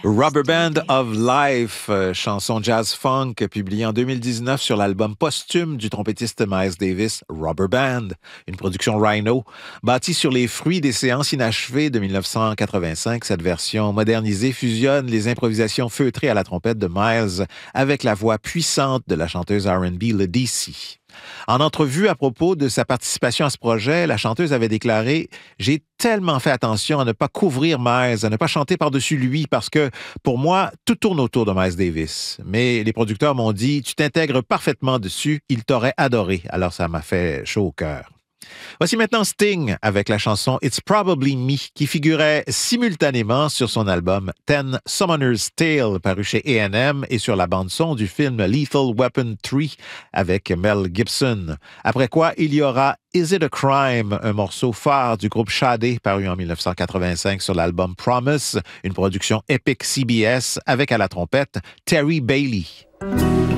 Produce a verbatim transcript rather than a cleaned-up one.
Rubber Band of Life, euh, chanson jazz-funk publiée en deux mille dix-neuf sur l'album posthume du trompettiste Miles Davis, Rubber Band, une production Rhino. Bâtie sur les fruits des séances inachevées de mille neuf cent quatre-vingt-cinq, cette version modernisée fusionne les improvisations feutrées à la trompette de Miles avec la voix puissante de la chanteuse R and B Le D C. En entrevue à propos de sa participation à ce projet, la chanteuse avait déclaré « J'ai tellement fait attention à ne pas couvrir Miles, à ne pas chanter par-dessus lui, parce que, pour moi, tout tourne autour de Miles Davis. Mais les producteurs m'ont dit « Tu t'intègres parfaitement dessus, il t'aurait adoré. » Alors ça m'a fait chaud au cœur. Voici maintenant Sting avec la chanson It's Probably Me qui figurait simultanément sur son album Ten Summoner's Tale paru chez A and M et sur la bande-son du film Lethal Weapon trois avec Mel Gibson. Après quoi, il y aura Is It a Crime, un morceau phare du groupe Sade paru en mille neuf cent quatre-vingt-cinq sur l'album Promise, une production Epic C B S avec à la trompette Terry Bailey.